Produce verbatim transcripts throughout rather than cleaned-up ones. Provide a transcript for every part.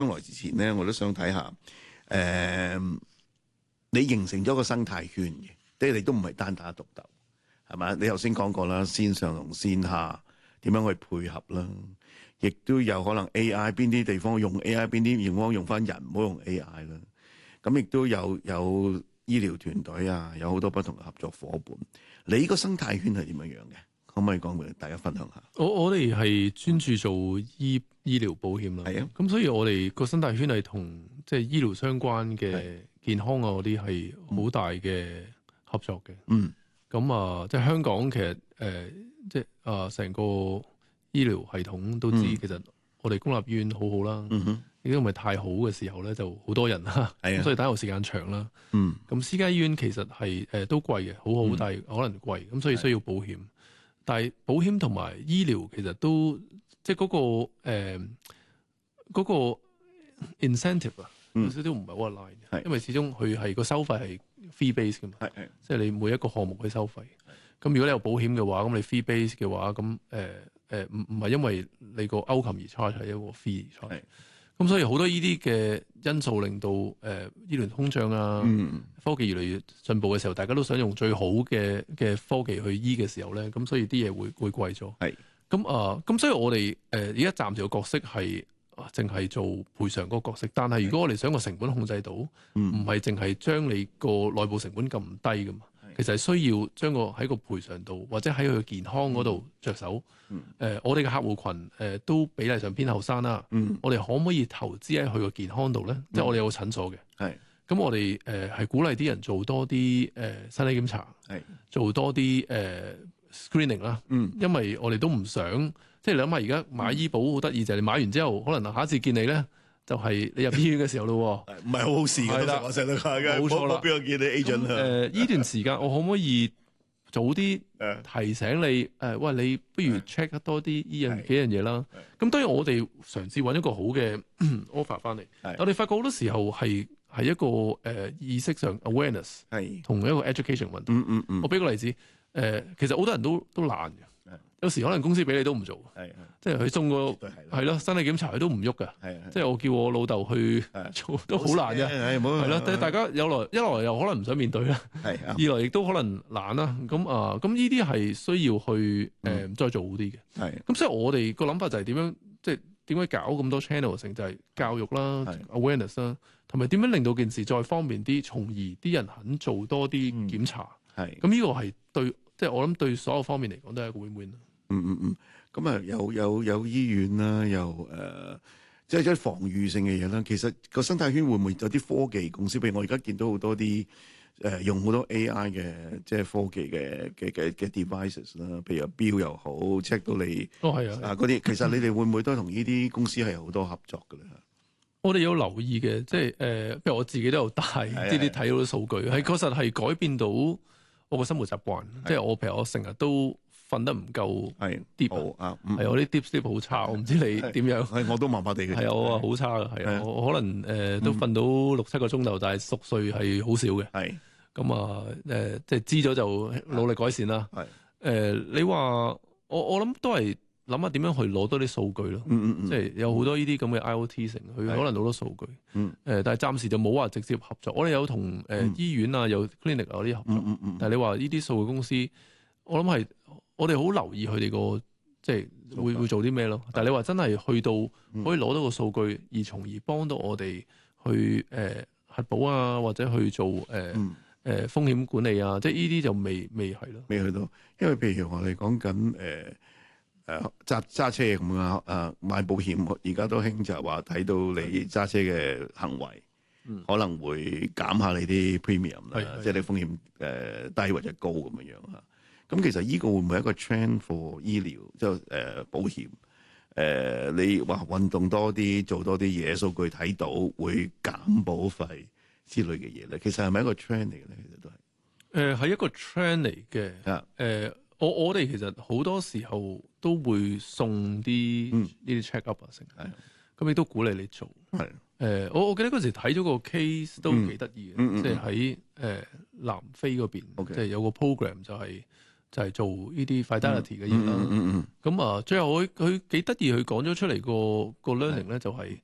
將來之前咧，我都想睇下誒、呃，你形成咗個生態圈嘅，即係你都唔係單打獨鬥，係嘛？你頭先講過啦，線上同線下點樣去配合啦，亦都有可能 A I 邊啲地方用 A I， 邊啲地方用翻人，唔好用 A I 啦。咁亦都有有醫療團隊啊，有好多不同嘅合作伙伴。你呢個生態圈係點樣樣嘅？可唔可以講俾大家分享下？ 我我哋係專注做醫醫療保險啦， 係啊， 咁所以我哋個生態圈係同即係醫療相關嘅健康啊嗰啲係好大嘅合作嘅。 嗯， 咁啊，即係香港其實誒、呃，即係啊，成個醫療系統都知， 嗯、 其實我哋公立醫院好好啦。 嗯哼， 亦都唔係太好嘅時候咧，就好多人啦， 係啊， 所以等候時間長啦。 嗯， 咁私家醫院其實係誒、呃、都貴嘅，好好， 嗯、 但係可能貴，咁所以需要保險。但係保險同埋醫療其實都即係嗰、嗰個誒嗰、呃嗰個 incentive 啊、嗯，有少少唔係 outline 嘅，因為始終佢係個收費係 fee base 嘅嘛，係係，即係你每一個項目去收費。咁如果你有保險嘅話，咁你 fee base 嘅話，咁誒誒唔唔係因為你個 outcome 而 charge 係一個 fee 而 charge。咁所以好多呢啲嘅因素令到誒、呃、醫療通脹啊、嗯，科技越嚟越進步嘅時候，大家都想用最好嘅嘅科技去醫嘅時候咧，咁所以啲嘢會會貴咗。係咁啊，咁所以我哋誒而家暫時個角色係淨係做賠償嗰個角色，但係如果我哋想個成本控制到，唔係淨係將你個內部成本咁低噶嘛。其實係需要將個喺個賠償度，或者喺佢健康嗰度着手。嗯呃、我哋嘅客戶群、呃、都比例上偏後生啦。嗯、我哋可唔可以投資喺佢個健康度咧？嗯、即係我哋有個診所嘅。係咁，我哋誒係鼓勵啲人做多啲誒、呃、身體檢查，係做多啲誒、呃、screening 啦。嗯，因為我哋都唔想，即係你諗下，而家買醫保好得意就係你買完之後，可能下一次見你咧。就係你入醫院嘅時候咯， 唔係好好事嘅。 啦， 我成日都講嘅， 冇錯啦。 邊個見你 agent 啊？ 誒，呢段時間我可唔可以早啲提醒你？誒，喂，你不如 check 多啲呢樣幾樣嘢啦。咁當然我哋嘗試揾一個好嘅 offer 翻嚟。我哋發覺好多時候係係一個誒意識上 awareness， 同一個 education 問題。嗯嗯嗯。我俾個例子，誒，其實好多人都都懶嘅。有時可能公司俾你都唔做，即係佢送個係咯身體檢查佢都唔喐㗎，即係我叫我老豆去做都好難嘅，係咯。但係大家有來一來又可能唔想面對啦，二來亦都可能懶啦。咁啊，咁呢啲係需要去誒、呃、再做好啲嘅。咁所以我哋個諗法就係點樣，即係點解搞咁多 channel 性，就係教育啦、awareness 啦，同埋點樣令到件事再方便啲，從而啲人肯做多啲檢查。係咁呢個係對，即係我諗對所有方面嚟講都係一個 win-win。 嗯嗯嗯，咁啊有有有醫院啦，又誒、呃，即係一啲防禦性嘅嘢啦。其實個生態圈會唔會有啲科技公司？譬如我而家見到好多啲誒、呃、用好多 A I 嘅即係科技嘅嘅嘅嘅 devices 啦，譬如表又好 check 到你哦係啊啊嗰啲。其實你哋會唔會都同呢啲公司係好多合作嘅咧？ 我哋有留意嘅，即係誒，譬如我自己都有帶呢啲睇到啲數據，係確實係改變到我個生活習慣。即係我譬如我成日都瞓得唔夠 deep 啊，係我啲 deep sleep 好差，我唔知你點樣。 係我都麻麻地嘅。 係啊，我話好差嘅，係啊，我可能誒、呃、都瞓到六七個鐘頭，但係熟睡係好少嘅。係咁啊，誒、呃、即係知咗就努力改善啦。係誒、呃，你話我我諗都係諗下點樣去攞多啲數據咯。嗯嗯嗯，即係有好多呢啲咁嘅 I O T 成，佢可能攞多數據。嗯。誒、呃，但係暫時就冇話直接合作。我哋有同誒、呃嗯、醫院啊，有 clinic 啊嗰啲合作。嗯嗯嗯，但係你話呢啲數據公司，我諗係。我哋好留意佢哋個即係會會做啲咩咯，但係你話真係去到可以攞到個數據，而從而幫到我哋去誒、呃、核保啊，或者去做誒誒、呃嗯呃、風險管理啊，即係呢啲就未未係咯， 未去到。因為譬如我哋講緊誒誒揸揸車咁啊，誒買保險，而家都興就係話睇到你揸車嘅行為，嗯、可能會減下你啲 premium 啦，即係你風險誒、呃、低或者高咁樣樣嚇。咁其實呢個會唔會係一個 trend for 醫療，即係誒保險？誒、呃、你話運動多啲，做多啲嘢，數據睇到會減保費之類嘅嘢咧。其實係咪一個 trend 嚟嘅咧？其實都係誒係一個 trend 嚟嘅。誒、呃、我我哋其實好多時候都會送啲呢啲 check up 啊，成咁亦都鼓勵你做。係誒我我記得嗰時睇咗個 case 都幾得意嘅，即係喺誒南非嗰邊，即、okay. 係有個 program 就係、是。就係、是、做呢啲 fidelity 嘅嘢啦。咁啊，最後佢佢幾得意，佢講咗出嚟個個 learning 咧，就係、是、誒、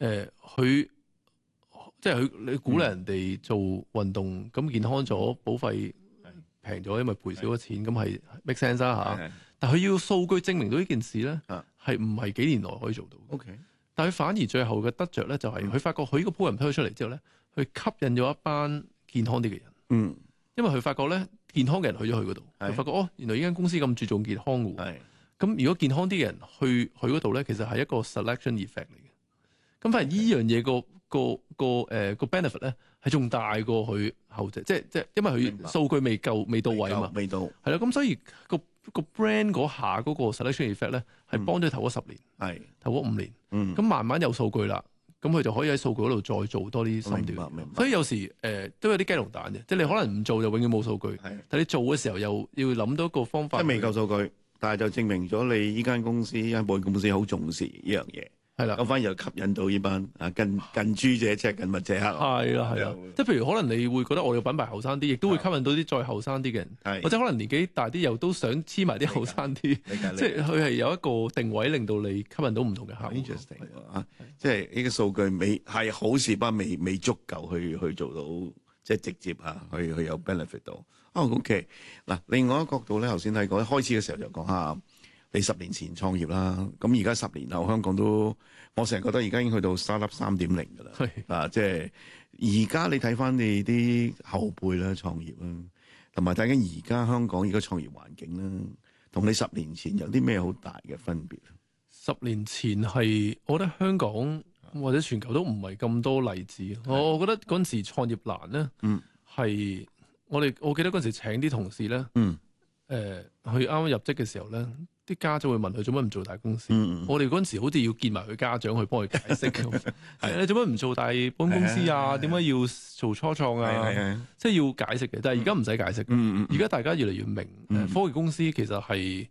誒佢即係佢你鼓勵人哋做運動，咁、嗯、健康咗，保費平咗，因為賠少咗錢，咁係 make sense 啦嚇。但係佢要數據證明到呢件事咧，係唔係幾年內可以做到 ？OK。 但係佢反而最後嘅得着咧，就係佢發覺佢呢個 program 推咗出嚟之後咧，佢吸引咗一班健康啲嘅人。 嗯， 因為佢發覺咧，健康嘅人去咗佢嗰度，佢發覺哦，原來呢間公司咁注重健康嘅喎。係。咁如果健康啲嘅人去去嗰度咧，其實係一個 selection effect 嚟嘅。咁反而呢樣嘢個個個誒個 benefit 咧係仲大過佢後者，即係即係因為佢數據未夠未到位啊嘛。 未到。 係啦，咁所以個個 brand 嗰下嗰個 selection effect 咧係幫咗佢頭嗰十年，係、嗯、頭嗰五年。咁、嗯、慢慢有數據啦。咁佢就可以喺數據嗰度再做多啲深度，所以有時誒、呃、都有啲雞同蛋嘅，即係你可能唔做就永遠冇數據，但係你做嘅時候又要諗到一個方法。 即係未夠數據，但係就證明咗你依間公司、依間保險公司好重視呢樣嘢。係啦，咁反而又吸引到呢班啊近近朱者赤，近墨者黑。係啦係啦，即係譬如可能你會覺得我哋品牌後生啲，亦都會吸引到啲再後生啲嘅人，或者可能年紀大啲又都想黐埋啲後生啲，即係佢係有一個定位令到你吸引到唔同嘅客戶。啊，即係呢個數據未係好事，不過未未足夠去去做到即係直接啊，去去有 benefit 到。哦 OK 嗱，另外一個角度咧，頭先睇過開始嘅時候就講下。你十年前創業啦，咁而家十年後香港都，我成日覺得而家已經去到 startup 三點零㗎啦，啊，即係而家你睇翻你啲後輩啦創業啦，同埋睇緊而家香港而家創業環境啦，同你十年前有啲咩好大嘅分別？ 十年前係，我覺得香港或者全球都唔係咁多例子。我我覺得嗰陣時創業難咧，嗯，係我哋我記得嗰陣時請啲同事咧，嗯，誒佢啱啱入職嘅時候咧。啲家長會問佢做乜唔做大公司？嗯嗯我哋嗰陣時好似要見埋佢家長去幫佢解釋咁。係你做乜唔做大保險公司啊？點解要做初創啊？即係要解釋嘅。但係而家唔使解釋。而、嗯、家大家越嚟越明、嗯，科技公司其實係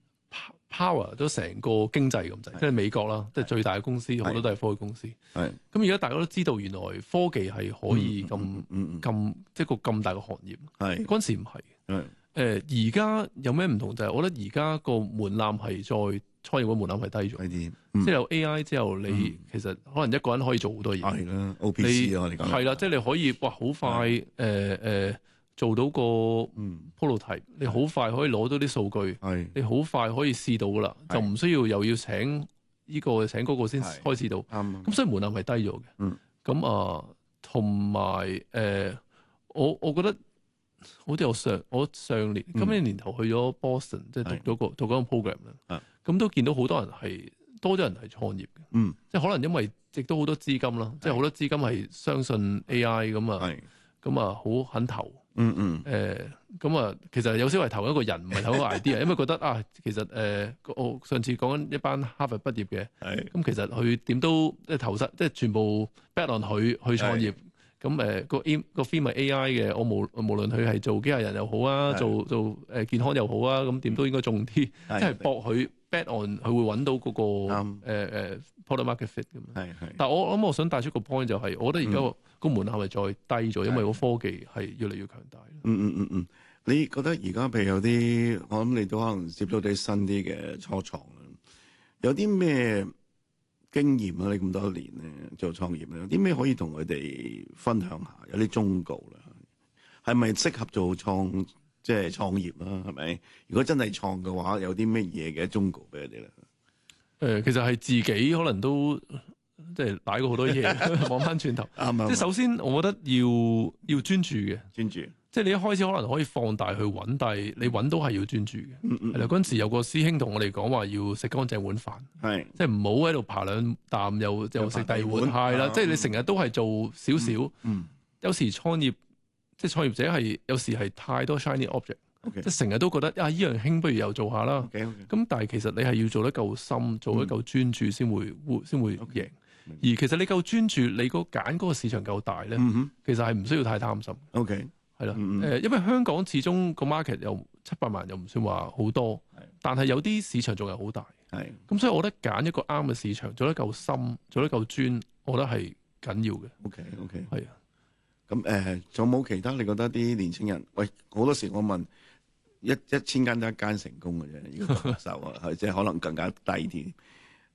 power 咗成個經濟咁滯。即係美國啦，即係最大嘅公司，好多都係科技公司。係咁而家大家都知道，原來科技係可以咁咁、嗯嗯嗯、即係個咁大嘅行業。係嗰陣時唔係。誒而家有咩唔同就係、是，我覺得而家個門檻係再創業嘅門檻係低咗，啲、嗯，即係有 A I 之後，你、嗯、其實可能一個人可以做好多嘢。係啦 ，O P C 啊，我哋講係啦，即係你可以哇好快誒誒、呃呃、做到個 prototype，你好快可以攞到啲數據，你好快可以試到噶啦，就唔需要又要請呢、這個請嗰個先開始到。啱，咁所以門檻係低咗嘅。嗯，咁啊，同埋誒，我我覺得。好似我上我上年、嗯、今年年頭去咗 Boston，即係讀咗個讀嗰個 program 啦。咁都見到好多人係多咗人係創業嘅。嗯，即係可能因為亦都好多資金啦，即係好多資金係相信 A I 咁啊，咁啊好肯投。嗯嗯。誒咁啊，其實有少係投一個人，唔係投一個 idea，因為覺得啊，其實誒、呃、我上次講緊一班哈佛畢業嘅，咁其實佢點都即係投實，即係全部 bet on 佢去創業。咁誒、呃那個 A 個 firm 係 A I 嘅，我無無論佢係做機械人又好啊，做做誒、呃、健康又好啊，咁點都應該中啲，即係搏佢 bet on 佢會揾到嗰、那個誒誒、呃、product market fit 咁。係係。但係我諗我想帶出個 point 就係、是，我覺得而家個門檻係再低咗，因為個科技係越嚟越強大。嗯嗯嗯嗯，你覺得而家譬如有啲，我諗你都可能接觸啲新啲嘅初創啦，有啲咩經驗啊？你咁多年咧做創業咧，有啲咩可以同佢哋分享下？有啲忠告啦，係咪適合做創即係創業啦？係咪？如果真係創嘅話，有啲咩嘢嘅忠告俾佢哋咧？誒、呃，其實係自己可能都即係擺過好多嘢，望翻轉頭。啱即係首先，我覺得要要專注嘅，專注。即係你一開始可能可以放大去揾，但係你揾都係要專注嘅。嗯嗯。係啦，嗰陣時有個師兄同我哋講話要食乾淨碗飯，係即係唔好喺度扒兩啖又又食第二碗。係啦，即係你成日都係做少少。嗯。有時創業即係創業者係有時係太多 shiny object， 即係成日都覺得啊依樣興，不如又做下啦。咁、okay, okay. 但係其實你係要做得夠深，做得夠專注先會會先會贏。Okay. 而其實你夠專注，你個揀嗰個市場夠大咧、嗯，其實係唔需要太貪心。OK。係啦，誒，因為香港始終個 market 有七百萬，又唔算話好多，但係有啲市場仲係好大，係，咁所以我覺得揀一個啱嘅市場，做得夠深，做得夠專，我覺得係緊要嘅。OK OK，係啊，咁誒，仲有冇其他？你覺得啲年青人？喂，好多時我問一一千間得一間成功嘅啫，呢個手啊，係即係可能更加低啲。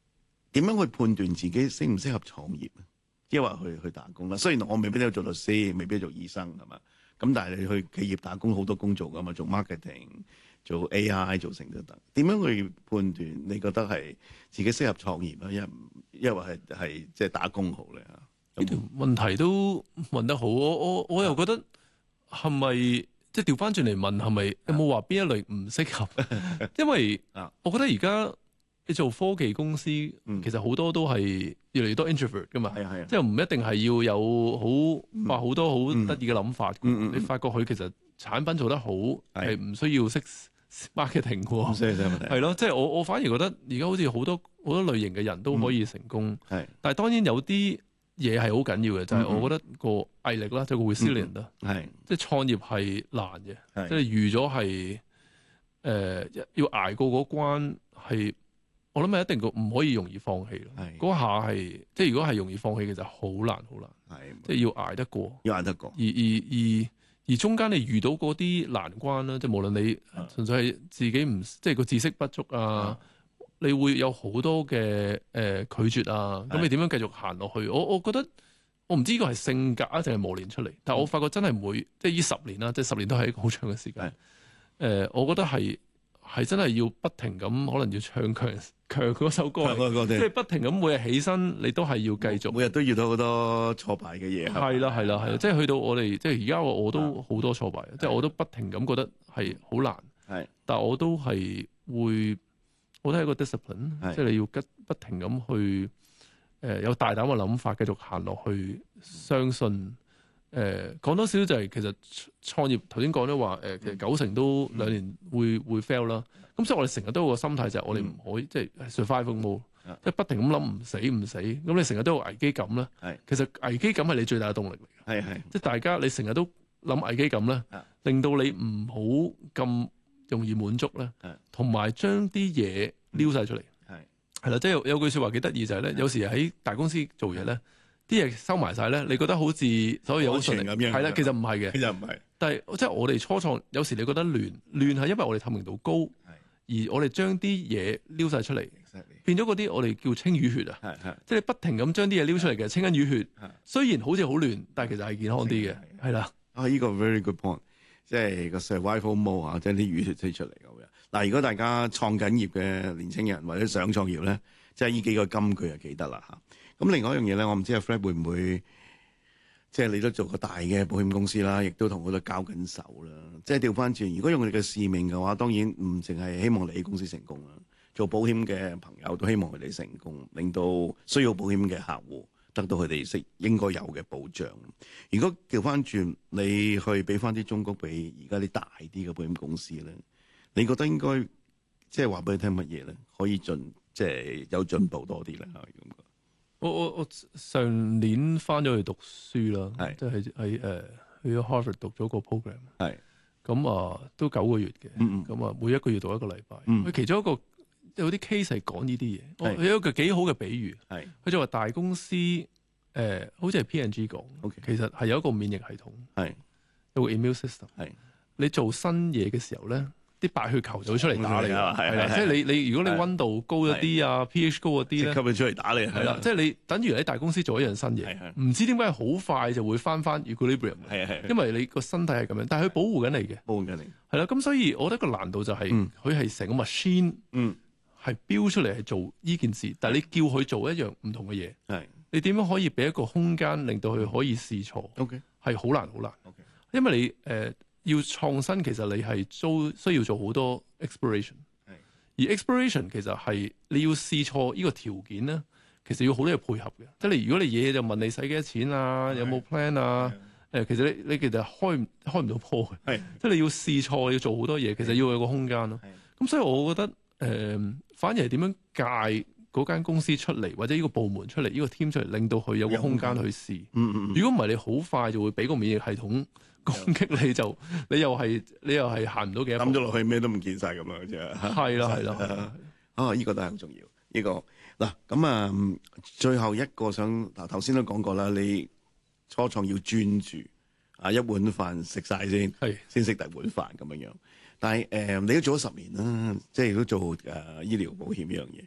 點樣去判斷自己適唔適合創業啊？抑或去去打工啦。雖然我未必都做律師，未必做醫生係嘛，咁但係你去企業打工好多工做噶嘛，做 marketing、做 A I、做成都得。點樣去判斷你覺得係自己適合創業啊？一抑或係係即係打工好咧？ 呢條問題都問得好，我我我又覺得係咪即係調翻轉嚟問係咪有冇話邊一類唔適合？因為我覺得而家你做科技公司，嗯、其實好多都係越嚟越多 introvert 噶嘛， 係啊係啊， 即係唔一定係要有好話好多好得意嘅諗法。 嗯嗯、 你發覺佢其實產品做得好係唔需要識 marketing 喎， 唔需要識 marketing。係咯，即係我我反而覺得而家好似好多好多類型嘅人都可以成功。係、嗯，但係當然有啲嘢係好緊要嘅，就係、是、我覺得個毅力啦，即係個 resilient 啦，係即係創業係難嘅，即係預咗係誒要捱過嗰關係，我諗係一定個唔可以容易放棄咯。嗰下係即係如果係容易放棄嘅就好難好難，即係要捱得過， 要捱得過。 而而而而中間你遇到嗰啲難關啦，即係無論你純粹係自己唔即係個知識不足啊。你會有好多嘅誒、呃、拒絕啊，咁你點樣繼續行落去？我我覺得我唔知呢個係性格啊，定係磨練出嚟。但係我發覺真係每即係呢十年啦，即係十年都係一個好長嘅時間。誒、呃，我覺得係係真係要不停咁，可能要唱強強嗰首歌，即係不停咁每日起身，你都係要繼續。 每日都遇到好多挫敗嘅嘢。 係啦係啦係啦，即係去到我哋即係而家我我都好多挫敗，即係我都不停咁覺得係好難。係，但係我都係會。我覺得係一個 discipline，即係你要不不停咁去誒、呃、有大膽嘅諗法，繼續行落去，相信誒講、呃、多少就係、是、其實創業頭先講咗話誒，其實九成都兩年會會 fail 啦。咁所以我哋成日都有個心態就係我哋唔可以即係 survival mode，即係不停咁諗唔死唔死。咁你成日都有危機感咧，其實危機感係你最大嘅動力嚟嘅。係係，即係大家你成日都諗危機感咧，令到你唔好咁容易滿足咧，同埋將啲嘢撩晒出嚟，係係啦，即係有，有句説話幾得意就係咧，有時喺大公司做嘢咧，啲嘢收埋晒咧，你覺得好似所有嘢好順利咁樣，係啦，其實唔係嘅，其實唔係。但係即係我哋初創，有時你覺得亂亂係因為我哋透明度高，而我哋將啲嘢撩晒出嚟，變咗嗰啲我哋叫清淤血啊，即係你不停咁將啲嘢撩出嚟嘅清緊淤血，雖然好似好亂，但係其實係健康啲嘅，係啦。啊， 呢個 very good point。即係個 survival mode 啊，即係啲魚血推出嚟咁樣。嗱，如果大家創緊業嘅年青人或者想創業咧，即係呢幾個金句就記得啦嚇。咁另外一樣嘢咧，我唔知阿 Fred 會唔會，即係你都做過大嘅保險公司啦，亦都同好多交緊手啦。即係調翻轉，如果用你嘅使命嘅話，當然唔淨係希望你公司成功啦，做保險嘅朋友都希望佢哋成功，令到需要保險嘅客戶得到佢哋適應該有嘅保障。如果調翻轉，你去俾翻啲忠告俾而家啲大啲嘅保險公司咧，你覺得應該即係話俾佢聽乜嘢咧？可以進即係有進步多啲咧？係咁講。 我我我上年翻咗去讀書啦，係即係喺誒去咗 Harvard 讀咗個 program，係咁啊都九個月嘅，嗯咁啊每一個月讀一個禮拜。佢、嗯、其中一個有啲 case 係講呢啲嘢，有一個幾好嘅比喻，係佢就話大公司誒、呃，好似係 P and G 講，okay. 其實係有一個免疫系統，係有個 immune system，係你做新嘢嘅時候咧，啲白血球就會出嚟打你啦，係啦，即係你你如果你溫度高一啲啊 pH 高一啲咧，吸佢出嚟打你，係啦，即係你等於喺大公司做一樣新嘢，唔知點解好快就會翻翻 equilibrium，係係，因為你個身體係咁樣，但係佢保護緊你嘅，保護緊你，係啦，咁所以我覺得個難度就係佢係成個 machine，嗯。係標出嚟係做呢件事，但係你叫佢做一樣唔同嘅嘢，係你點樣可以俾一個空間令到佢可以試錯？OK，係好難好難。OK，因為你誒、呃、要創新，其實你係做需要做好多 exploration，係而 exploration 其實係你要試錯呢個條件咧，其實要好多嘢配合嘅。即係你如果你嘢就問你使幾多錢啊，有冇 plan 啊？誒，其實你你其實開唔開唔到波嘅，係即係你要試錯，要做好多嘢，其實要有個空間咯。咁所以我覺得。誒、呃，反而係點樣界嗰間公司出嚟，或者呢個部門出嚟，呢、呢個 team 出嚟，令到佢有個空間去試。嗯嗯。如果唔係，你好快就會俾個免疫系統攻擊你，就你又係你又係行唔到幾多步。抌咗落去，咩都唔見晒咁樣啫。係啦係啦。啊，呢個都係好重要。呢、呢個嗱咁啊，最後一個想嗱，頭先都講過啦，你初創要專注啊，一碗飯食晒先，係先食第二碗飯咁樣樣。但係誒、呃，你都做咗十年啦，即係都做誒、呃、醫療保險呢樣嘢。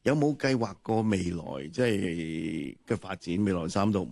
有冇計劃過未來即係嘅發展？未來三到五